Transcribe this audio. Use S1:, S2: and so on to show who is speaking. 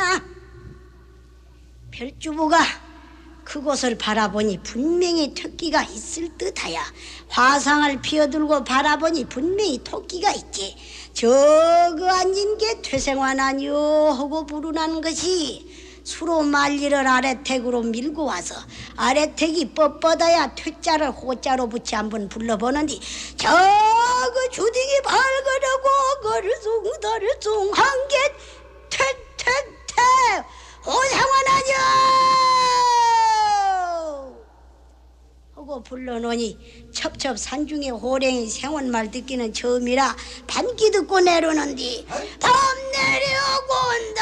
S1: 별주부가 그곳을 바라보니 분명히 토끼가 있을 듯하여 화상을 피어들고 바라보니 분명히 토끼가 있지. 저그 앉은 게 퇴생환하니요 하고 부르는 것이 수로 말리를 아래택으로 밀고 와서 아래택이 뻣뻣하야 퇴자를 호자로 붙여 한번 불러보는디 저그 주둥이 발그르고 거르숭더르숭 한게 퇴퇴퇴 호상환하뇨 하고 불러놓으니 첩첩 산중에 호랭이 생원말 듣기는 처음이라 반기 듣고 내려오는디 밤 내려오고 온다.